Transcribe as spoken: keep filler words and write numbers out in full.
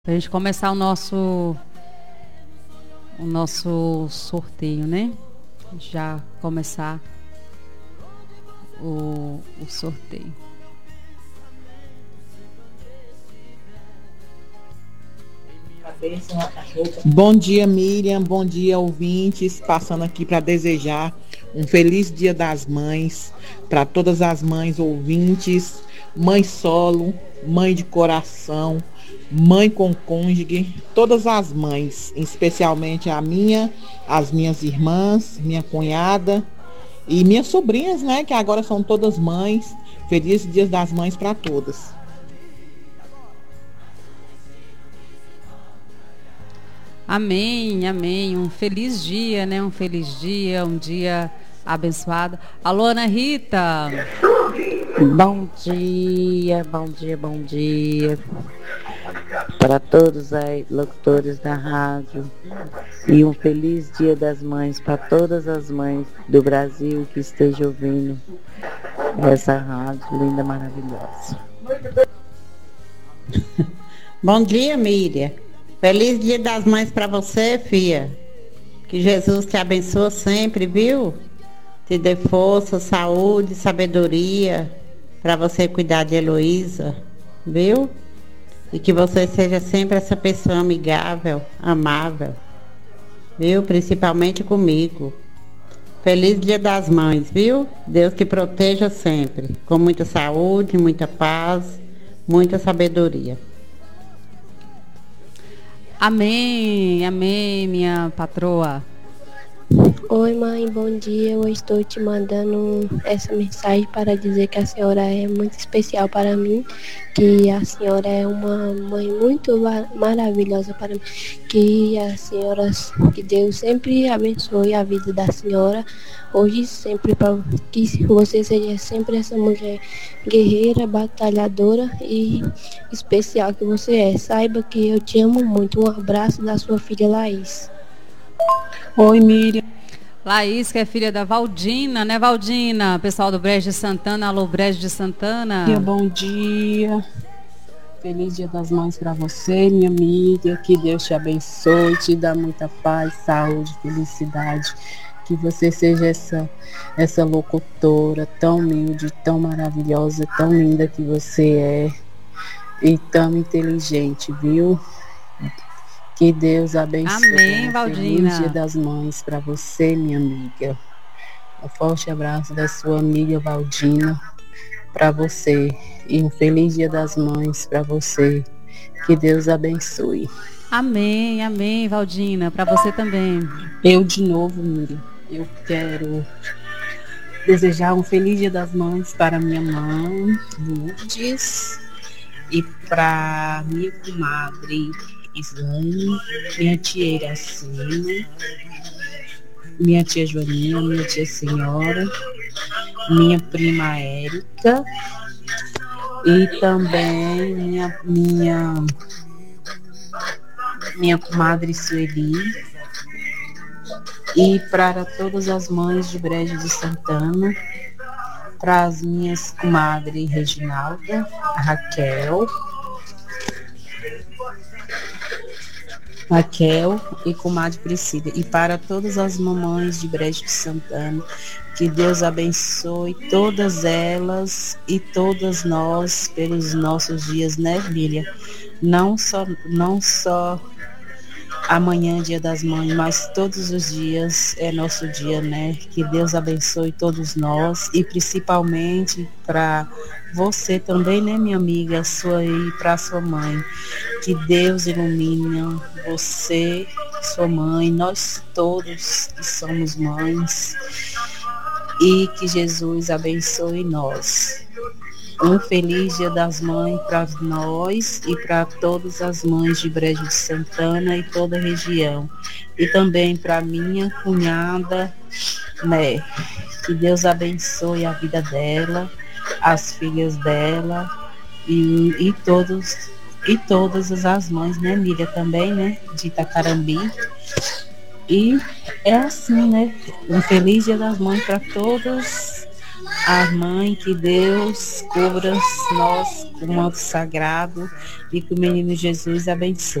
Para a gente começar o nosso o nosso sorteio, né? Já começar o, o sorteio. Bom dia, Miriam. Bom dia, ouvintes. Passando aqui para desejar um feliz Dia das Mães para todas as mães ouvintes, mãe solo, mãe de coração, mãe com cônjuge, todas as mães, especialmente a minha, as minhas irmãs, minha cunhada e minhas sobrinhas, né, que agora são todas mães. Feliz Dia das Mães para todas. Amém, amém. Um feliz dia, né? Um feliz dia, um dia abençoado. Alô, Ana Rita. Bom dia, bom dia, bom dia para todos aí, locutores da rádio, e um feliz Dia das Mães para todas as mães do Brasil que estejam ouvindo essa rádio linda, maravilhosa. Bom dia, Miriam. Feliz Dia das Mães para você, filha. Que Jesus te abençoe sempre, viu? Te dê força, saúde, sabedoria para você cuidar de Heloísa, viu? E que você seja sempre essa pessoa amigável, amável, viu? Principalmente comigo. Feliz Dia das Mães, viu? Deus te proteja sempre, com muita saúde, muita paz, muita sabedoria. Amém, amém, minha patroa. Oi, mãe, bom dia. Eu estou te mandando essa mensagem para dizer que a senhora é muito especial para mim, que a senhora é uma mãe muito maravilhosa para mim, que a senhora, que Deus sempre abençoe a vida da senhora, hoje e sempre, para que você seja sempre essa mulher guerreira, batalhadora e especial que você é. Saiba que eu te amo muito. Um abraço da sua filha Laís. Oi, Miriam. Laís, que é filha da Valdina, né, Valdina? Pessoal do Brejo de Santana, alô, Brejo de Santana. Bom dia, bom dia. Feliz Dia das Mães para você, minha amiga. Que Deus te abençoe, te dá muita paz, saúde, felicidade. Que você seja essa, essa locutora tão humilde, tão maravilhosa, tão linda que você é. E tão inteligente, viu? Que Deus abençoe. Amém, Valdina. Feliz Dia das Mães para você, minha amiga. Um forte abraço da sua amiga Valdina para você. E um feliz Dia das Mães para você. Que Deus abençoe. Amém, amém, Valdina. Para você também. Eu de novo, Miriam. Eu quero desejar um feliz Dia das Mães para minha mãe, Lourdes, e para minha comadre Islane, minha tia Iracema, minha tia Joaninha, minha tia Senhora, minha prima Érica e também minha, minha, minha comadre Sueli, e para todas as mães de Brejo de Santana, para as minhas comadres Reginalda, Raquel, Raquel e comadre Priscila, e para todas as mamães de Brejo de Santana, que Deus abençoe todas elas e todas nós pelos nossos dias, né, Miriam? Não só, não só amanhã, Dia das Mães, mas todos os dias é nosso dia, né? Que Deus abençoe todos nós e principalmente para você também, né, minha amiga, sua e para sua mãe. Que Deus ilumine você, sua mãe, nós todos que somos mães, e que Jesus abençoe nós. Um feliz Dia das Mães para nós e para todas as mães de Brejo de Santana e toda a região. E também para minha cunhada, né? Que Deus abençoe a vida dela, as filhas dela e, e todos e todas as mães, né, Miriam, também, né, de Itacarambi. E é assim, né? Um feliz Dia das Mães para todas a mãe, que Deus cubra nós com o manto sagrado e que o menino Jesus abençoe.